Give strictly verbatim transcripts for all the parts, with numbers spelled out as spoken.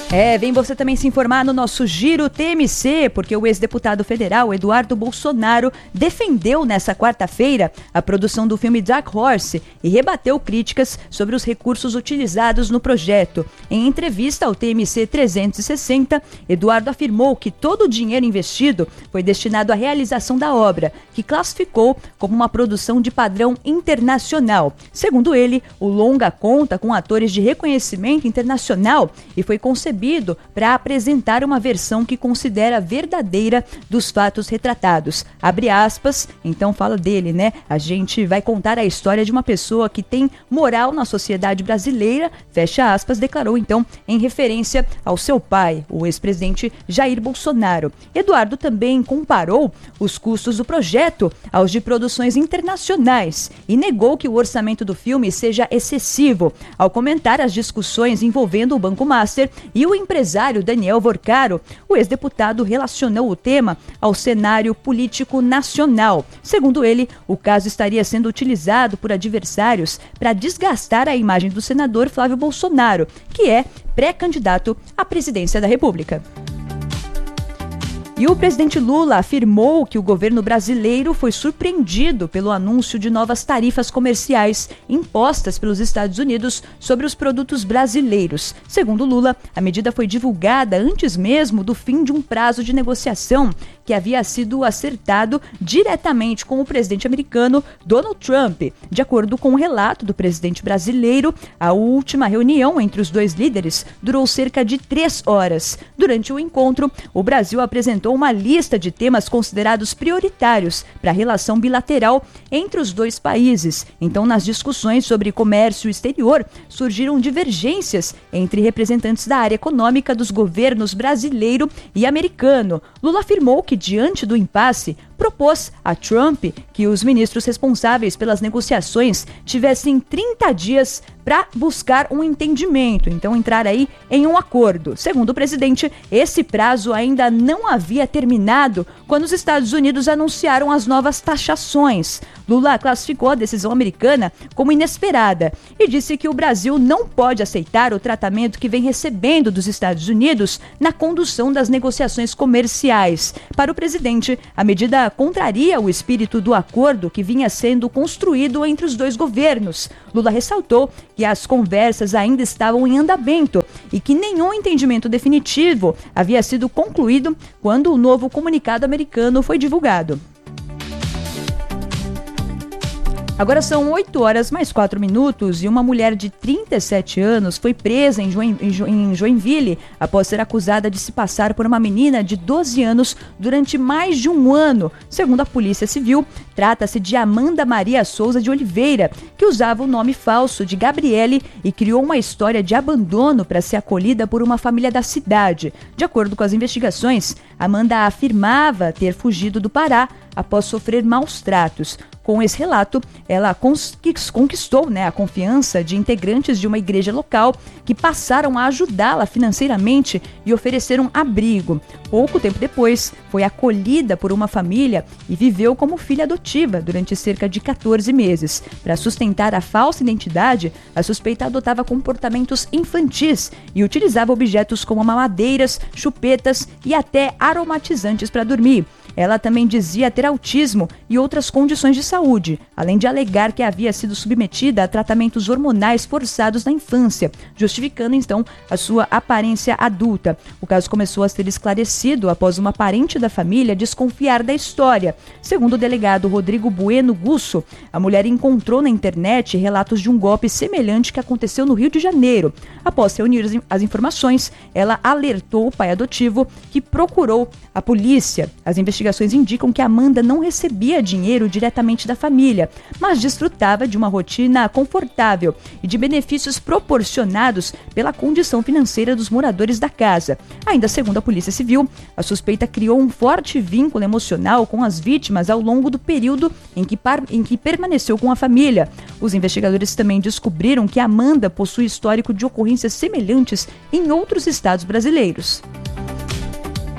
É, vem você também se informar no nosso Giro T M C, porque o ex-deputado federal Eduardo Bolsonaro defendeu nessa quarta-feira a produção do filme Dark Horse e rebateu críticas sobre os recursos utilizados no projeto. Em entrevista ao T M C trezentos e sessenta, Eduardo afirmou que todo o dinheiro investido foi destinado à realização da obra, que classificou como uma produção de padrão internacional. Segundo ele, o longa conta com atores de reconhecimento internacional e foi concebido para apresentar uma versão que considera verdadeira dos fatos retratados. Abre aspas, então fala dele, né? A gente vai contar a história de uma pessoa que tem moral na sociedade brasileira, fecha aspas, declarou então em referência ao seu pai, o ex-presidente Jair Bolsonaro. Eduardo também comparou os custos do projeto aos de produções internacionais e negou que o orçamento do filme seja excessivo, ao comentar as discussões envolvendo o Banco Master e o empresário Daniel Vorcaro. O ex-deputado relacionou o tema ao cenário político nacional. Segundo ele, o caso estaria sendo utilizado por adversários para desgastar a imagem do senador Flávio Bolsonaro, que é pré-candidato à presidência da República. E o presidente Lula afirmou que o governo brasileiro foi surpreendido pelo anúncio de novas tarifas comerciais impostas pelos Estados Unidos sobre os produtos brasileiros. Segundo Lula, a medida foi divulgada antes mesmo do fim de um prazo de negociação que havia sido acertado diretamente com o presidente americano Donald Trump. De acordo com o relato do presidente brasileiro, a última reunião entre os dois líderes durou cerca de três horas. Durante o encontro, o Brasil apresentou uma lista de temas considerados prioritários para a relação bilateral entre os dois países. Então, nas discussões sobre comércio exterior, surgiram divergências entre representantes da área econômica dos governos brasileiro e americano. Lula afirmou que, diante do impasse, propôs a Trump que os ministros responsáveis pelas negociações tivessem trinta dias para buscar um entendimento, então entrar aí em um acordo. Segundo o presidente, esse prazo ainda não havia terminado quando os Estados Unidos anunciaram as novas taxações. Lula classificou a decisão americana como inesperada e disse que o Brasil não pode aceitar o tratamento que vem recebendo dos Estados Unidos na condução das negociações comerciais. Para o presidente, a medida contraria o espírito do acordo que vinha sendo construído entre os dois governos. Lula ressaltou que as conversas ainda estavam em andamento e que nenhum entendimento definitivo havia sido concluído quando o novo comunicado americano foi divulgado. Agora são oito horas mais quatro minutos e uma mulher de trinta e sete anos foi presa em, Join, em Joinville após ser acusada de se passar por uma menina de doze anos durante mais de um ano. Segundo a Polícia Civil, trata-se de Amanda Maria Souza de Oliveira, que usava o nome falso de Gabriele e criou uma história de abandono para ser acolhida por uma família da cidade. De acordo com as investigações, Amanda afirmava ter fugido do Pará após sofrer maus tratos. Com esse relato, ela conquistou, né, a confiança de integrantes de uma igreja local que passaram a ajudá-la financeiramente e ofereceram abrigo. Pouco tempo depois, foi acolhida por uma família e viveu como filha adotiva durante cerca de quatorze meses. Para sustentar a falsa identidade, a suspeita adotava comportamentos infantis e utilizava objetos como mamadeiras, chupetas e até aromatizantes para dormir. Ela também dizia ter autismo e outras condições de saúde, além de alegar que havia sido submetida a tratamentos hormonais forçados na infância, justificando então a sua aparência adulta. O caso começou a ser esclarecido após uma parente da família desconfiar da história. Segundo o delegado Rodrigo Bueno Gusso, a mulher encontrou na internet relatos de um golpe semelhante que aconteceu no Rio de Janeiro. Após reunir as informações, ela alertou o pai adotivo, que procurou a polícia. As investigações indicam que Amanda não recebia dinheiro diretamente da família, mas desfrutava de uma rotina confortável e de benefícios proporcionados pela condição financeira dos moradores da casa. Ainda segundo a Polícia Civil, a suspeita criou um forte vínculo emocional com as vítimas ao longo do período em que, par- em que permaneceu com a família. Os investigadores também descobriram que Amanda possui histórico de ocorrências semelhantes em outros estados brasileiros.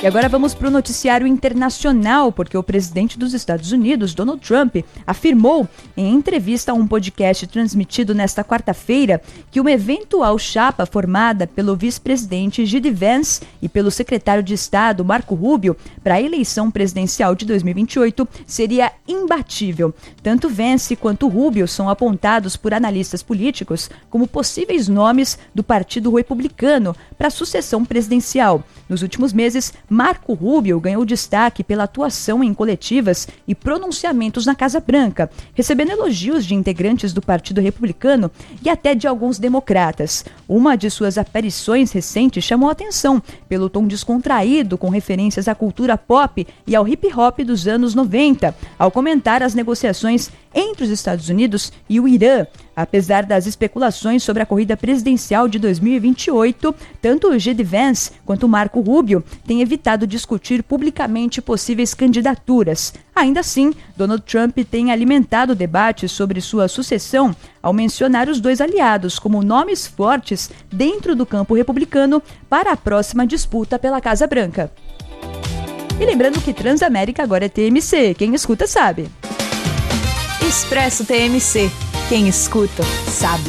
E agora vamos para o noticiário internacional, porque o presidente dos Estados Unidos, Donald Trump, afirmou em entrevista a um podcast transmitido nesta quarta-feira que uma eventual chapa formada pelo vice-presidente J D Vance e pelo secretário de Estado, Marco Rubio, para a eleição presidencial de dois mil e vinte e oito seria imbatível. Tanto Vance quanto Rubio são apontados por analistas políticos como possíveis nomes do Partido Republicano para a sucessão presidencial. Nos últimos meses, Marco Rubio ganhou destaque pela atuação em coletivas e pronunciamentos na Casa Branca, recebendo elogios de integrantes do Partido Republicano e até de alguns democratas. Uma de suas aparições recentes chamou a atenção pelo tom descontraído com referências à cultura pop e ao hip-hop dos anos noventa, ao comentar as negociações entre os Estados Unidos e o Irã. Apesar das especulações sobre a corrida presidencial de dois mil e vinte e oito, tanto o J D Vance quanto o Marco Rubio têm evitado discutir publicamente possíveis candidaturas. Ainda assim, Donald Trump tem alimentado debates sobre sua sucessão ao mencionar os dois aliados como nomes fortes dentro do campo republicano para a próxima disputa pela Casa Branca. E lembrando que Transamérica agora é T M C, quem escuta sabe. Expresso T M C. Quem escuta, sabe.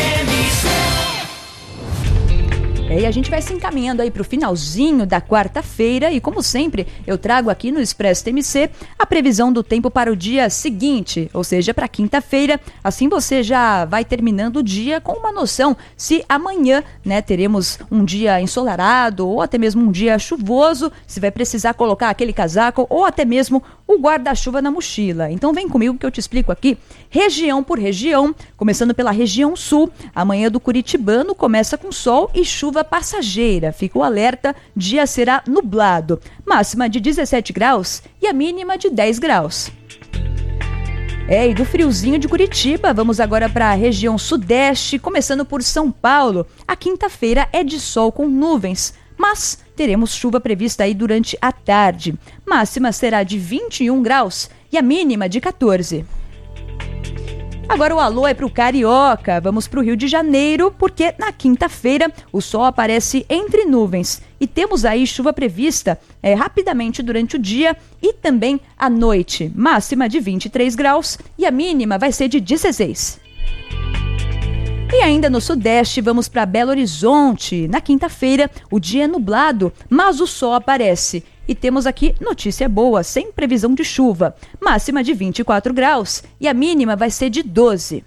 E a gente vai se encaminhando aí para o finalzinho da quarta-feira e, como sempre, eu trago aqui no Expresso T M C a previsão do tempo para o dia seguinte, ou seja, para quinta-feira. Assim você já vai terminando o dia com uma noção se amanhã, né, teremos um dia ensolarado ou até mesmo um dia chuvoso, se vai precisar colocar aquele casaco ou até mesmo o guarda-chuva na mochila. Então vem comigo que eu te explico aqui, região por região, começando pela região sul. Amanhã do Curitibano começa com sol e chuva passageira. Fica o alerta, dia será nublado. Máxima de dezessete graus e a mínima de dez graus. É, e do friozinho de Curitiba, vamos agora para a região sudeste, começando por São Paulo. A quinta-feira é de sol com nuvens, mas teremos chuva prevista aí durante a tarde. Máxima será de vinte e um graus e a mínima de quatorze. Agora o alô é para o Carioca. Vamos para o Rio de Janeiro, porque na quinta-feira o sol aparece entre nuvens e temos aí chuva prevista é, rapidamente durante o dia e também à noite. Máxima de vinte e três graus e a mínima vai ser de dezesseis. E ainda no Sudeste, vamos para Belo Horizonte. Na quinta-feira, o dia é nublado, mas o sol aparece. E temos aqui notícia boa, sem previsão de chuva. Máxima de vinte e quatro graus e a mínima vai ser de doze.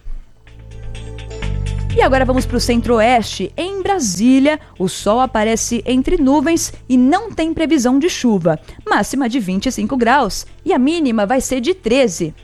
E agora vamos para o Centro-Oeste. Em Brasília, o sol aparece entre nuvens e não tem previsão de chuva. Máxima de vinte e cinco graus e a mínima vai ser de treze.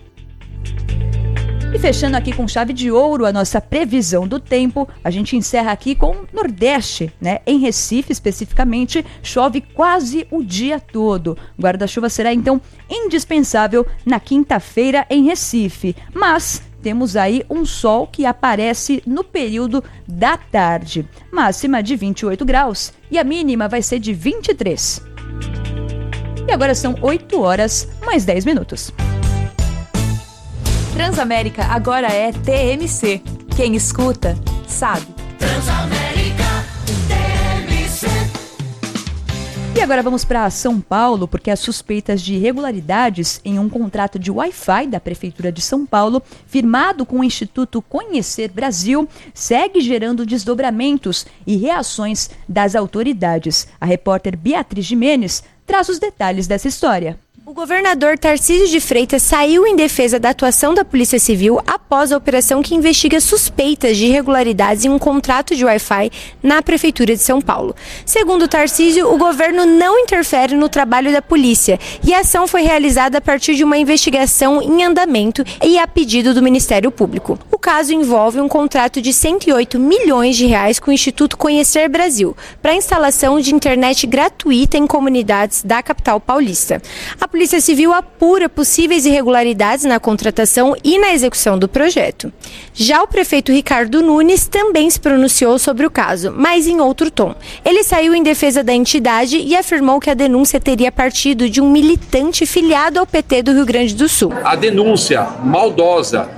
E fechando aqui com chave de ouro a nossa previsão do tempo, a gente encerra aqui com o Nordeste, né? Em Recife, especificamente, chove quase o dia todo. O guarda-chuva será, então, indispensável na quinta-feira em Recife. Mas temos aí um sol que aparece no período da tarde. Máxima de vinte e oito graus e a mínima vai ser de vinte e três. E agora são oito horas mais dez minutos. Transamérica agora é T M C. Quem escuta, sabe. Transamérica T M C. E agora vamos para São Paulo, porque as suspeitas de irregularidades em um contrato de Wi-Fi da Prefeitura de São Paulo, firmado com o Instituto Conhecer Brasil, segue gerando desdobramentos e reações das autoridades. A repórter Beatriz Jimenez traz os detalhes dessa história. O governador Tarcísio de Freitas saiu em defesa da atuação da Polícia Civil após a operação que investiga suspeitas de irregularidades em um contrato de Wi-Fi na Prefeitura de São Paulo. Segundo Tarcísio, o governo não interfere no trabalho da polícia e a ação foi realizada a partir de uma investigação em andamento e a pedido do Ministério Público. O caso envolve um contrato de cento e oito milhões de reais com o Instituto Conhecer Brasil para a instalação de internet gratuita em comunidades da capital paulista. A A Polícia Civil apura possíveis irregularidades na contratação e na execução do projeto. Já o prefeito Ricardo Nunes também se pronunciou sobre o caso, mas em outro tom. Ele saiu em defesa da entidade e afirmou que a denúncia teria partido de um militante filiado ao P T do Rio Grande do Sul. A denúncia maldosa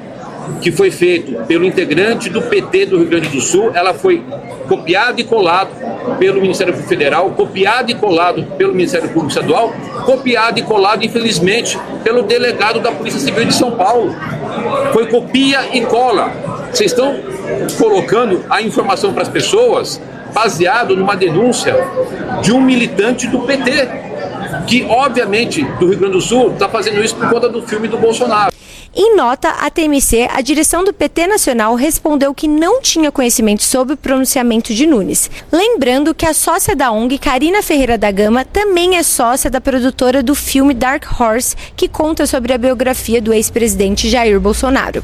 que foi feito pelo integrante do P T do Rio Grande do Sul, ela foi copiada e colado pelo Ministério Público Federal, copiado e colado pelo Ministério Público Estadual, copiado e colado, infelizmente, pelo delegado da Polícia Civil de São Paulo. Foi copia e cola. Vocês estão colocando a informação para as pessoas baseado numa denúncia de um militante do P T, que, obviamente, do Rio Grande do Sul, está fazendo isso por conta do filme do Bolsonaro. Em nota à T M C, a direção do P T Nacional respondeu que não tinha conhecimento sobre o pronunciamento de Nunes. Lembrando que a sócia da O N G, Karina Ferreira da Gama, também é sócia da produtora do filme Dark Horse, que conta sobre a biografia do ex-presidente Jair Bolsonaro.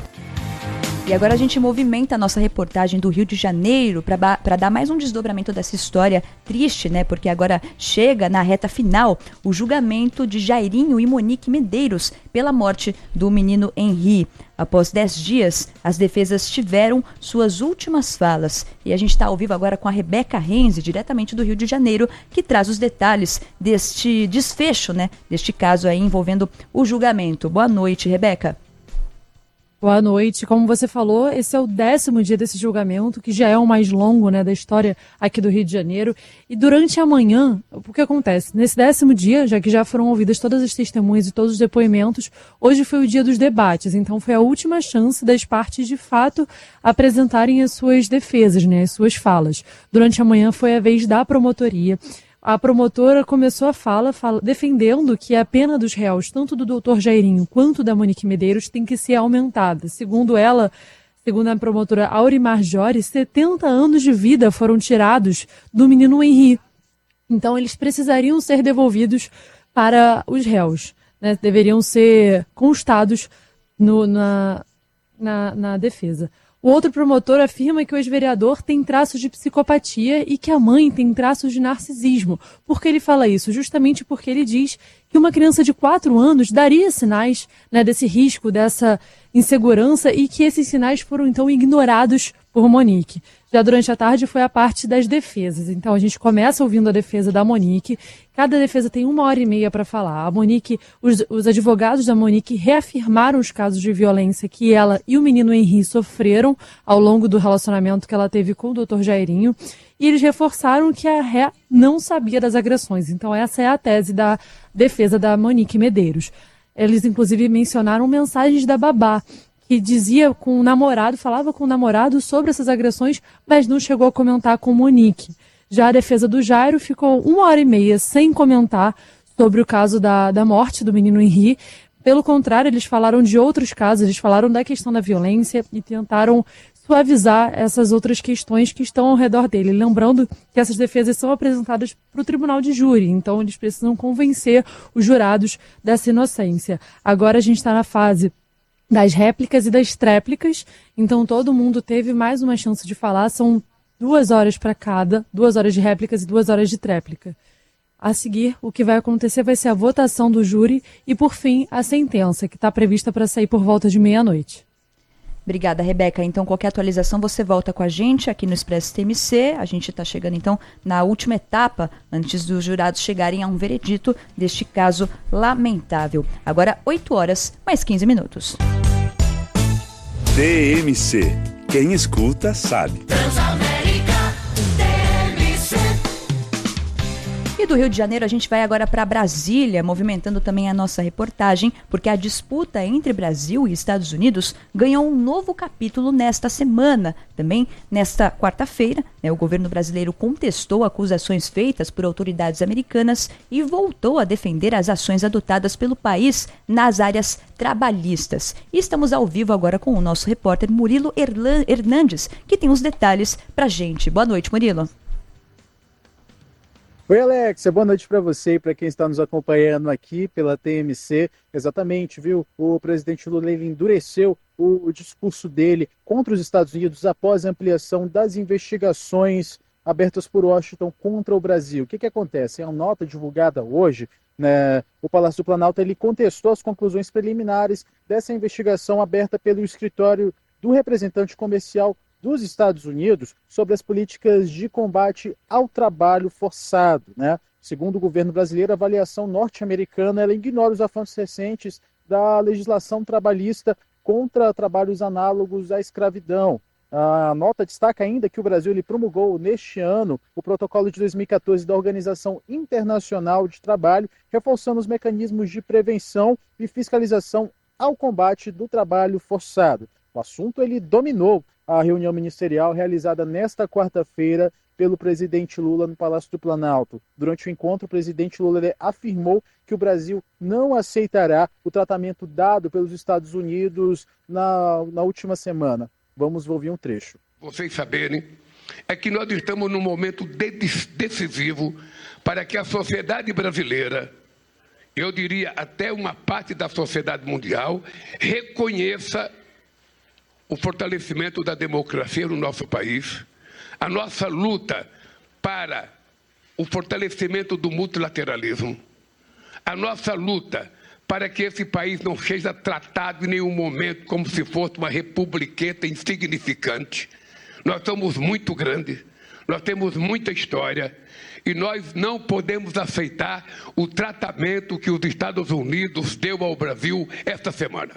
E agora a gente movimenta a nossa reportagem do Rio de Janeiro para dar mais um desdobramento dessa história triste, né? Porque agora chega na reta final o julgamento de Jairinho e Monique Medeiros pela morte do menino Henri. Após dez dias, as defesas tiveram suas últimas falas. E a gente está ao vivo agora com a Rebeca Renzi, diretamente do Rio de Janeiro, que traz os detalhes deste desfecho, né? Deste caso aí envolvendo o julgamento. Boa noite, Rebeca. Boa noite. Como você falou, esse é o décimo dia desse julgamento, que já é o mais longo, né, da história aqui do Rio de Janeiro. E durante a manhã, o que acontece? Nesse décimo dia, já que já foram ouvidas todas as testemunhas e todos os depoimentos, hoje foi o dia dos debates. Então foi a última chance das partes, de fato, apresentarem as suas defesas, né, as suas falas. Durante a manhã foi a vez da promotoria. A promotora começou a fala, fala defendendo que a pena dos réus, tanto do doutor Jairinho quanto da Monique Medeiros, tem que ser aumentada. Segundo ela, segundo a promotora Aurimar Jori, setenta anos de vida foram tirados do menino Henri. Então, eles precisariam ser devolvidos para os réus, né? Deveriam ser constados no, na, na, na defesa. O outro promotor afirma que o ex-vereador tem traços de psicopatia e que a mãe tem traços de narcisismo. Por que ele fala isso? Justamente porque ele diz que uma criança de quatro anos daria sinais, né, desse risco, dessa insegurança, e que esses sinais foram então ignorados por Monique. Já durante a tarde foi a parte das defesas. Então a gente começa ouvindo a defesa da Monique. Cada defesa tem uma hora e meia para falar. A Monique, os, os advogados da Monique reafirmaram os casos de violência que ela e o menino Henri sofreram ao longo do relacionamento que ela teve com o doutor Jairinho. E eles reforçaram que a ré não sabia das agressões. Então essa é a tese da defesa da Monique Medeiros. Eles inclusive mencionaram mensagens da babá, que dizia com o namorado, falava com o namorado sobre essas agressões, mas não chegou a comentar com Monique. Já a defesa do Jairo ficou uma hora e meia sem comentar sobre o caso da, da morte do menino Henri. Pelo contrário, eles falaram de outros casos, eles falaram da questão da violência e tentaram suavizar essas outras questões que estão ao redor dele. Lembrando que essas defesas são apresentadas para o tribunal de júri, então eles precisam convencer os jurados dessa inocência. Agora a gente está na fase das réplicas e das tréplicas, então todo mundo teve mais uma chance de falar. São duas horas para cada, duas horas de réplicas e duas horas de tréplica. A seguir, o que vai acontecer vai ser a votação do júri e, por fim, a sentença, que está prevista para sair por volta de meia-noite. Obrigada, Rebeca. Então, qualquer atualização, você volta com a gente aqui no Expresso T M C. A gente está chegando, então, na última etapa, antes dos jurados chegarem a um veredito deste caso lamentável. Agora, oito horas, mais quinze minutos. T M C. Quem escuta, sabe. Transamérica T M C. E do Rio de Janeiro a gente vai agora para Brasília, movimentando também a nossa reportagem, porque a disputa entre Brasil e Estados Unidos ganhou um novo capítulo nesta semana. Também nesta quarta-feira, né, o governo brasileiro contestou acusações feitas por autoridades americanas e voltou a defender as ações adotadas pelo país nas áreas trabalhistas. E estamos ao vivo agora com o nosso repórter Murilo Erlan- Hernandes, que tem os detalhes pra gente. Boa noite, Murilo. Oi, Alexia, boa noite para você e para quem está nos acompanhando aqui pela T M C. Exatamente, viu? O presidente Lula ele endureceu o discurso dele contra os Estados Unidos após a ampliação das investigações abertas por Washington contra o Brasil. O que, que acontece? Em uma nota divulgada hoje, né, o Palácio do Planalto ele contestou as conclusões preliminares dessa investigação aberta pelo escritório do representante comercial dos Estados Unidos sobre as políticas de combate ao trabalho forçado, né? Segundo o governo brasileiro, a avaliação norte-americana ela ignora os avanços recentes da legislação trabalhista contra trabalhos análogos à escravidão. A nota destaca ainda que o Brasil ele promulgou neste ano o protocolo de dois mil e quatorze da Organização Internacional de Trabalho, reforçando os mecanismos de prevenção e fiscalização ao combate do trabalho forçado. O assunto ele dominou a reunião ministerial realizada nesta quarta-feira pelo presidente Lula no Palácio do Planalto. Durante o encontro, o presidente Lula ele afirmou que o Brasil não aceitará o tratamento dado pelos Estados Unidos na, na última semana. Vamos ouvir um trecho. Vocês saberem, é que nós estamos num momento decisivo para que a sociedade brasileira, eu diria até uma parte da sociedade mundial, reconheça o fortalecimento da democracia no nosso país, a nossa luta para o fortalecimento do multilateralismo, a nossa luta para que esse país não seja tratado em nenhum momento como se fosse uma republiqueta insignificante. Nós somos muito grandes, nós temos muita história e nós não podemos aceitar o tratamento que os Estados Unidos deu ao Brasil esta semana.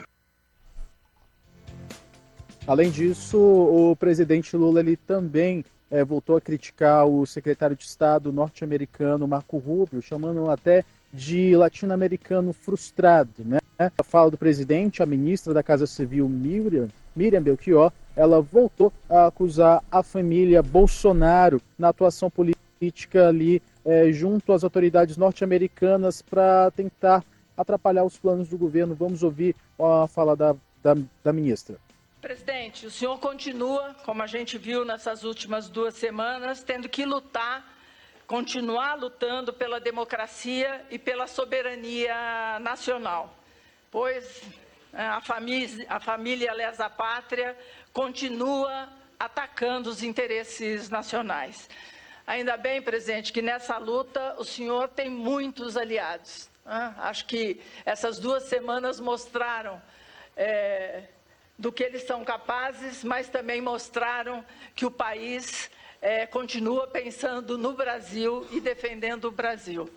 Além disso, o presidente Lula ele também é, voltou a criticar o secretário de Estado norte-americano Marco Rubio, chamando até de latino-americano frustrado, né? A fala do presidente, a ministra da Casa Civil, Miriam, Miriam Belchior, ela voltou a acusar a família Bolsonaro na atuação política ali é, junto às autoridades norte-americanas para tentar atrapalhar os planos do governo. Vamos ouvir a fala da, da, da ministra. Presidente, o senhor continua, como a gente viu nessas últimas duas semanas, tendo que lutar continuar lutando pela democracia e pela soberania nacional, pois a família, a família lesa pátria continua atacando os interesses nacionais. Ainda bem, presidente, que nessa luta o senhor tem muitos aliados. Acho que essas duas semanas mostraram é, do que eles são capazes, mas também mostraram que o país É, continua pensando no Brasil e defendendo o Brasil.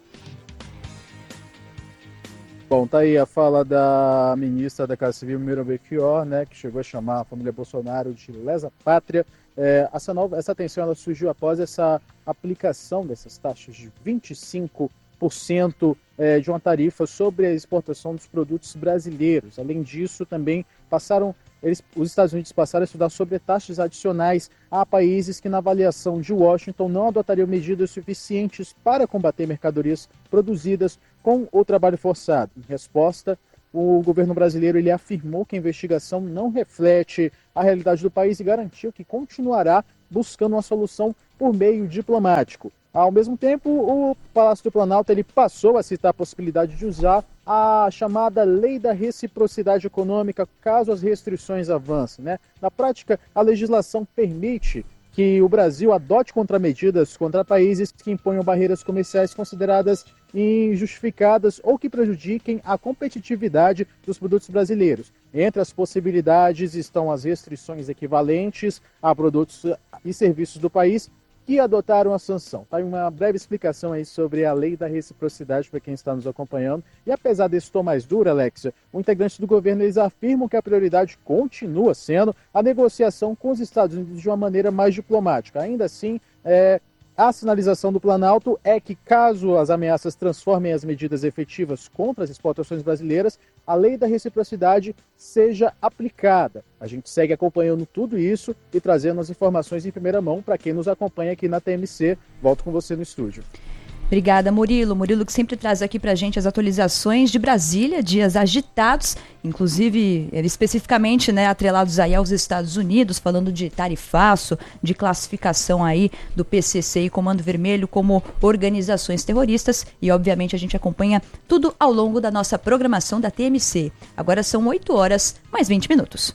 Bom, tá aí a fala da ministra da Casa Civil, Miriam Belchior, né, que chegou a chamar a família Bolsonaro de lesa pátria. É, essa, nova, essa tensão ela surgiu após essa aplicação dessas taxas de vinte e cinco por cento é, de uma tarifa sobre a exportação dos produtos brasileiros. Além disso, também passaram Eles, os Estados Unidos passaram a estudar sobre taxas adicionais a países que, na avaliação de Washington, não adotariam medidas suficientes para combater mercadorias produzidas com o trabalho forçado. Em resposta, o governo brasileiro ele afirmou que a investigação não reflete a realidade do país e garantiu que continuará buscando uma solução por meio diplomático. Ao mesmo tempo, o Palácio do Planalto ele passou a citar a possibilidade de usar a chamada Lei da Reciprocidade Econômica, caso as restrições avancem, né? Na prática, a legislação permite que o Brasil adote contramedidas contra países que imponham barreiras comerciais consideradas injustificadas ou que prejudiquem a competitividade dos produtos brasileiros. Entre as possibilidades estão as restrições equivalentes a produtos e serviços do país que adotaram a sanção. Tá aí uma breve explicação aí sobre a Lei da Reciprocidade para quem está nos acompanhando. E apesar desse tom mais duro, Alexia, os integrantes do governo eles afirmam que a prioridade continua sendo a negociação com os Estados Unidos de uma maneira mais diplomática. Ainda assim, é, a sinalização do Planalto é que, caso as ameaças transformem as medidas efetivas contra as exportações brasileiras, a Lei da Reciprocidade seja aplicada. A gente segue acompanhando tudo isso e trazendo as informações em primeira mão para quem nos acompanha aqui na T M C. Volto com você no estúdio. Obrigada, Murilo. Murilo que sempre traz aqui pra gente as atualizações de Brasília, dias agitados, inclusive especificamente, né, atrelados aí aos Estados Unidos, falando de tarifaço, de classificação aí do P C C e Comando Vermelho como organizações terroristas e, obviamente, a gente acompanha tudo ao longo da nossa programação da T M C. Agora são oito horas, mais vinte minutos.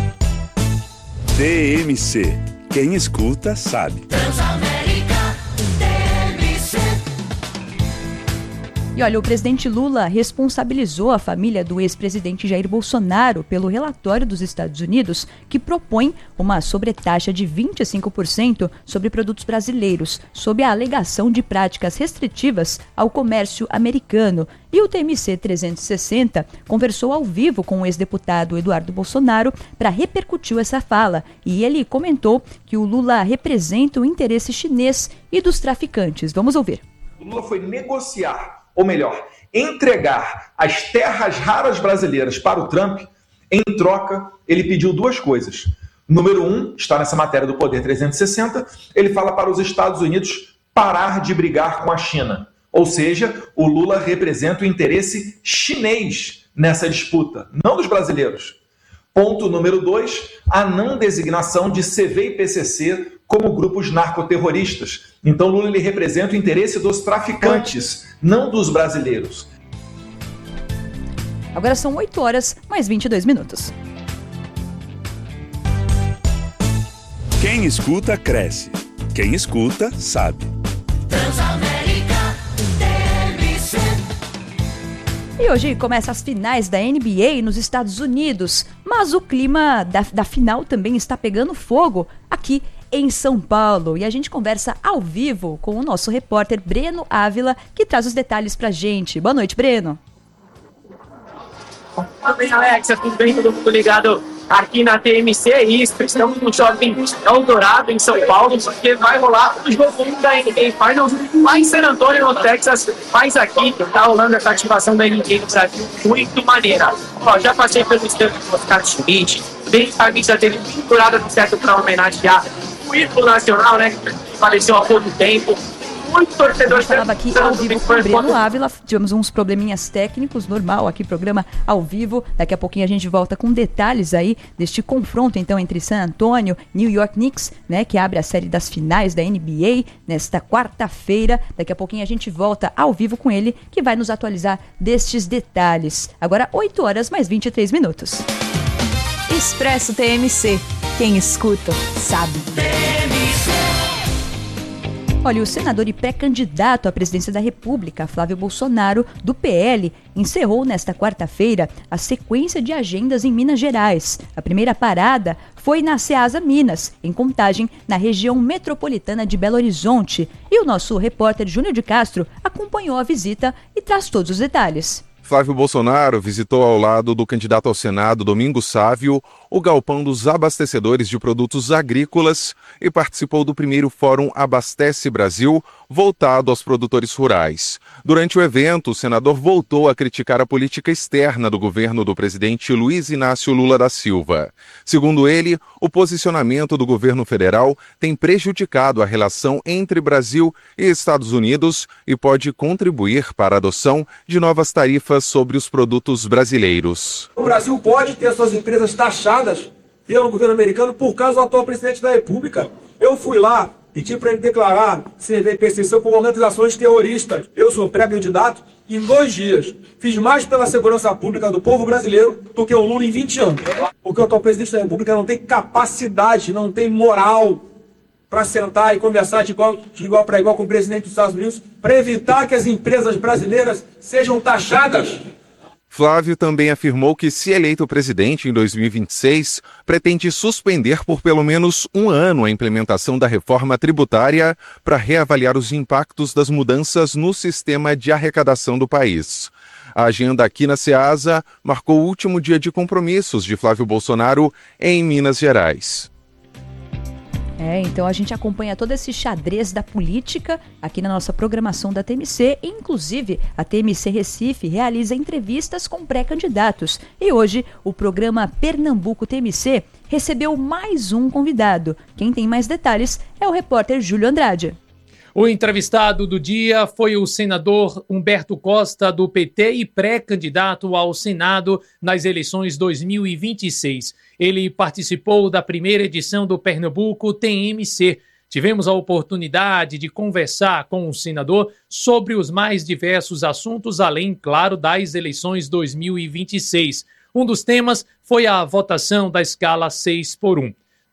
T M C. Quem escuta, sabe. Transamérica, T M C. E olha, o presidente Lula responsabilizou a família do ex-presidente Jair Bolsonaro pelo relatório dos Estados Unidos que propõe uma sobretaxa de vinte e cinco por cento sobre produtos brasileiros, sob a alegação de práticas restritivas ao comércio americano. E o T M C trezentos e sessenta conversou ao vivo com o ex-deputado Eduardo Bolsonaro para repercutir essa fala. E ele comentou que o Lula representa o interesse chinês e dos traficantes. Vamos ouvir. O Lula foi negociar, ou melhor, entregar as terras raras brasileiras para o Trump. Em troca, ele pediu duas coisas. Número um, está nessa matéria do Poder trezentos e sessenta, ele fala para os Estados Unidos parar de brigar com a China. Ou seja, o Lula representa o interesse chinês nessa disputa, não dos brasileiros. Ponto número dois, a não designação de C V e P C C como grupos narcoterroristas. Então Lula ele representa o interesse dos traficantes, não dos brasileiros. Agora são oito horas mais vinte e dois minutos. Quem escuta, cresce. Quem escuta, sabe. Transamérica T M C. E hoje começam as finais da N B A nos Estados Unidos, mas o clima da, da final também está pegando fogo aqui em São Paulo. E a gente conversa ao vivo com o nosso repórter Breno Ávila, que traz os detalhes pra gente. Boa noite, Breno. Tudo bem, Alexa? Tudo bem? Todo mundo ligado aqui na T M C? Isso, estamos no shopping Eldorado, em São Paulo, porque vai rolar o jogo um da N B A Finals lá em San Antonio, no Texas, mas aqui tá rolando essa ativação da N B A no Brasil muito maneira. Ó, já passei pelo stand do Oscar Schmidt, bem a camisa dele pendurada no teto para homenagear o ídolo nacional, né, que faleceu há pouco tempo. Muito torcedor. Estava aqui ao vivo com o Breno Ávila, tivemos uns probleminhas técnicos, normal aqui, programa ao vivo. Daqui a pouquinho a gente volta com detalhes aí deste confronto então entre San Antonio e New York Knicks, né, que abre a série das finais da N B A nesta quarta-feira. Daqui a pouquinho a gente volta ao vivo com ele, que vai nos atualizar destes detalhes. Agora oito horas mais vinte e três minutos. Expresso T M C. Quem escuta, sabe. Olha, o senador e pré-candidato à presidência da República, Flávio Bolsonaro, do P L, encerrou nesta quarta-feira a sequência de agendas em Minas Gerais. A primeira parada foi na Ceasa Minas, em Contagem, na região metropolitana de Belo Horizonte. E o nosso repórter Júnior de Castro acompanhou a visita e traz todos os detalhes. Flávio Bolsonaro visitou ao lado do candidato ao Senado, Domingos Sávio, o galpão dos abastecedores de produtos agrícolas e participou do primeiro Fórum Abastece Brasil, voltado aos produtores rurais. Durante o evento, o senador voltou a criticar a política externa do governo do presidente Luiz Inácio Lula da Silva. Segundo ele, o posicionamento do governo federal tem prejudicado a relação entre Brasil e Estados Unidos e pode contribuir para a adoção de novas tarifas sobre os produtos brasileiros. O Brasil pode ter suas empresas taxadas pelo governo americano por causa do atual presidente da República. Eu fui lá, pedi para ele declarar C V e P C C como organizações terroristas. Eu sou pré-candidato e em dois dias fiz mais pela segurança pública do povo brasileiro do que o Lula em vinte anos. Porque o atual presidente da República não tem capacidade, não tem moral para sentar e conversar de igual, de igual para igual com o presidente dos Estados Unidos para evitar que as empresas brasileiras sejam taxadas. Flávio também afirmou que, se eleito presidente em dois mil e vinte e seis, pretende suspender por pelo menos um ano a implementação da reforma tributária para reavaliar os impactos das mudanças no sistema de arrecadação do país. A agenda aqui na Ceasa marcou o último dia de compromissos de Flávio Bolsonaro em Minas Gerais. É, então a gente acompanha todo esse xadrez da política aqui na nossa programação da T M C. Inclusive, a T M C Recife realiza entrevistas com pré-candidatos. E hoje, o programa Pernambuco T M C recebeu mais um convidado. Quem tem mais detalhes é o repórter Júlio Andrade. O entrevistado do dia foi o senador Humberto Costa, do P T e pré-candidato ao Senado nas eleições dois mil e vinte e seis. Ele participou da primeira edição do Pernambuco T M C. Tivemos a oportunidade de conversar com o senador sobre os mais diversos assuntos, além, claro, das eleições dois mil e vinte e seis. Um dos temas foi a votação da escala seis por um.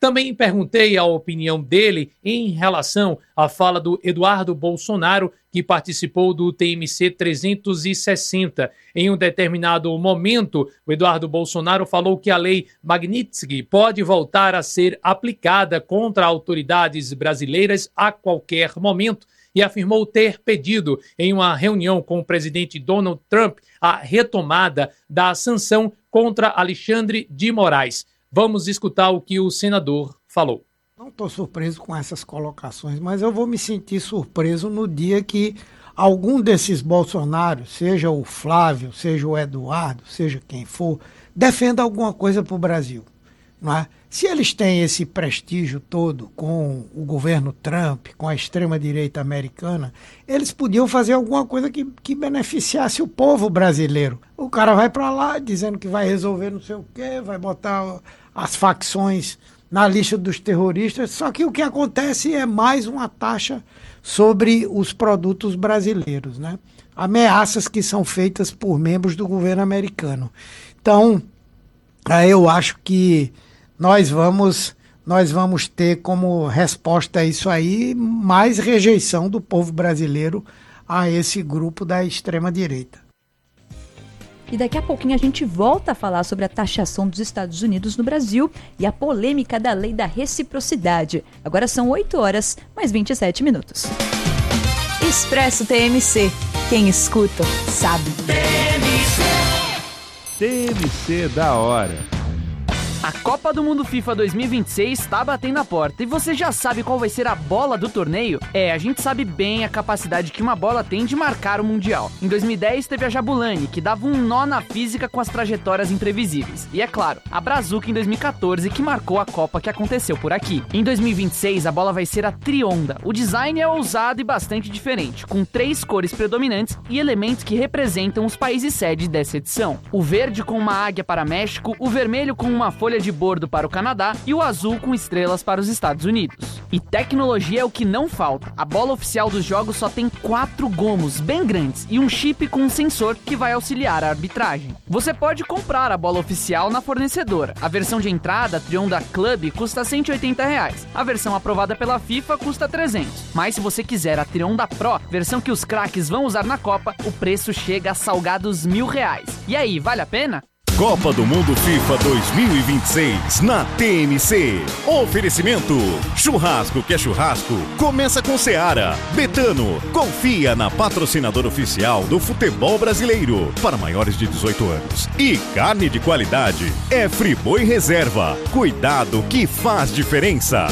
Também perguntei a opinião dele em relação à fala do Eduardo Bolsonaro, que participou do T M C trezentos e sessenta. Em um determinado momento, o Eduardo Bolsonaro falou que a lei Magnitsky pode voltar a ser aplicada contra autoridades brasileiras a qualquer momento e afirmou ter pedido, em uma reunião com o presidente Donald Trump, a retomada da sanção contra Alexandre de Moraes. Vamos escutar o que o senador falou. Não estou surpreso com essas colocações, mas eu vou me sentir surpreso no dia que algum desses Bolsonaros, seja o Flávio, seja o Eduardo, seja quem for, defenda alguma coisa para o Brasil. Não é? Se eles têm esse prestígio todo com o governo Trump, com a extrema-direita americana, eles podiam fazer alguma coisa que, que beneficiasse o povo brasileiro. O cara vai para lá dizendo que vai resolver não sei o quê, vai botar as facções na lista dos terroristas, só que o que acontece é mais uma taxa sobre os produtos brasileiros, né? Ameaças que são feitas por membros do governo americano. Então, eu acho que nós vamos, nós vamos ter como resposta a isso aí mais rejeição do povo brasileiro a esse grupo da extrema-direita. E daqui a pouquinho a gente volta a falar sobre a taxação dos Estados Unidos no Brasil e a polêmica da lei da reciprocidade. Agora são oito horas, mais vinte e sete minutos. Expresso T M C. Quem escuta, sabe. T M C. T M C da hora. A Copa do Mundo FIFA dois mil e vinte e seis está batendo a porta e você já sabe qual vai ser a bola do torneio? É, a gente sabe bem a capacidade que uma bola tem de marcar o Mundial. Em dois mil e dez teve a Jabulani, que dava um nó na física com as trajetórias imprevisíveis. E é claro, a Brazuca em dois mil e catorze, que marcou a Copa que aconteceu por aqui. Em dois mil e vinte e seis a bola vai ser a Trionda. O design é ousado e bastante diferente, com três cores predominantes e elementos que representam os países sede dessa edição. O verde com uma águia para México, o vermelho com uma folha de bordo para o Canadá e o azul com estrelas para os Estados Unidos. E tecnologia é o que não falta. A bola oficial dos jogos só tem quatro gomos bem grandes e um chip com um sensor que vai auxiliar a arbitragem. Você pode comprar a bola oficial na fornecedora. A versão de entrada, Trionda Club, custa cento e oitenta reais. A versão aprovada pela FIFA custa trezentos. Mas se você quiser a Trionda Pro, versão que os craques vão usar na Copa, o preço chega a salgados mil reais. E aí, vale a pena? Copa do Mundo FIFA dois mil e vinte e seis na T M C. Oferecimento: churrasco que é churrasco, começa com Seara. Betano, confia na patrocinadora oficial do futebol brasileiro para maiores de dezoito anos. E carne de qualidade é Friboi Reserva. Cuidado que faz diferença.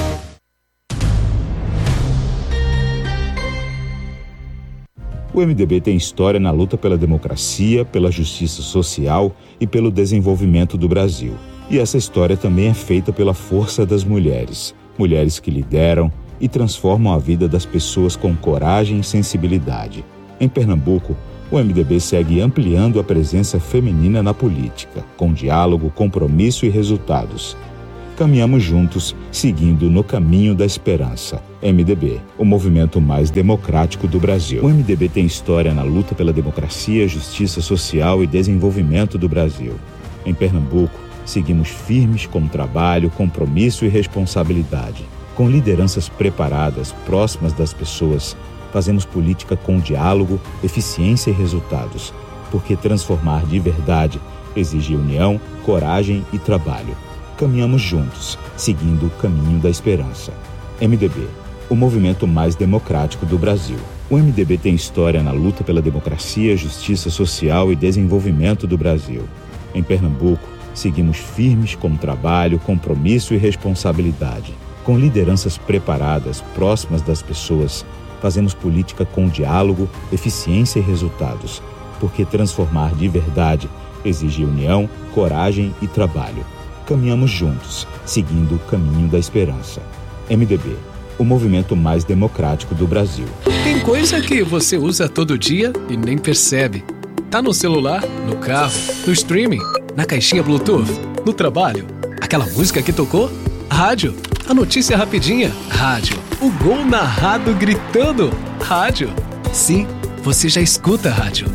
O M D B tem história na luta pela democracia, pela justiça social e pelo desenvolvimento do Brasil. E essa história também é feita pela força das mulheres. Mulheres que lideram e transformam a vida das pessoas com coragem e sensibilidade. Em Pernambuco, o M D B segue ampliando a presença feminina na política, com diálogo, compromisso e resultados. Caminhamos juntos, seguindo no caminho da esperança. M D B, o movimento mais democrático do Brasil. O M D B tem história na luta pela democracia, justiça social e desenvolvimento do Brasil. Em Pernambuco, seguimos firmes com trabalho, compromisso e responsabilidade. Com lideranças preparadas, próximas das pessoas, fazemos política com diálogo, eficiência e resultados. Porque transformar de verdade exige união, coragem e trabalho. Caminhamos juntos, seguindo o caminho da esperança. M D B, o movimento mais democrático do Brasil. O M D B tem história na luta pela democracia, justiça social e desenvolvimento do Brasil. Em Pernambuco, seguimos firmes com trabalho, compromisso e responsabilidade. Com lideranças preparadas, próximas das pessoas, fazemos política com diálogo, eficiência e resultados. Porque transformar de verdade exige união, coragem e trabalho. Caminhamos juntos, seguindo o caminho da esperança. M D B, o movimento mais democrático do Brasil. Tem coisa que você usa todo dia e nem percebe. Tá no celular, no carro, no streaming, na caixinha Bluetooth, no trabalho. Aquela música que tocou? Rádio. A notícia rapidinha? Rádio. O gol narrado gritando? Rádio. Sim, você já escuta rádio.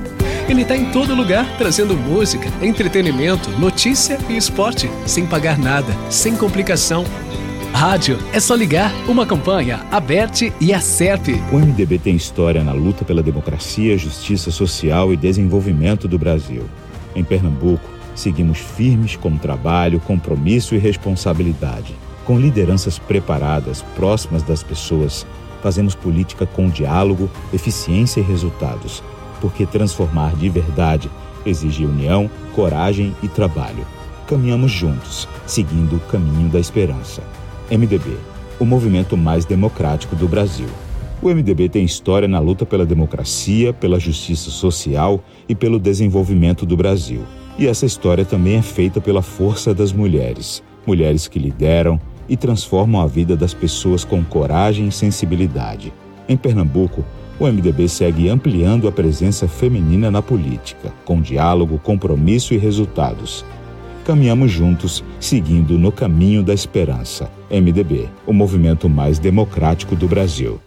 Ele está em todo lugar, trazendo música, entretenimento, notícia e esporte, sem pagar nada, sem complicação. Rádio, é só ligar. Uma campanha, a Aberte e a Serp. O M D B tem história na luta pela democracia, justiça social e desenvolvimento do Brasil. Em Pernambuco, seguimos firmes com trabalho, compromisso e responsabilidade. Com lideranças preparadas, próximas das pessoas, fazemos política com diálogo, eficiência e resultados. Porque transformar de verdade exige união, coragem e trabalho. Caminhamos juntos, seguindo o caminho da esperança. M D B, o movimento mais democrático do Brasil. O M D B tem história na luta pela democracia, pela justiça social e pelo desenvolvimento do Brasil. E essa história também é feita pela força das mulheres. Mulheres que lideram e transformam a vida das pessoas com coragem e sensibilidade. Em Pernambuco, o M D B segue ampliando a presença feminina na política, com diálogo, compromisso e resultados. Caminhamos juntos, seguindo no caminho da esperança. M D B, o movimento mais democrático do Brasil.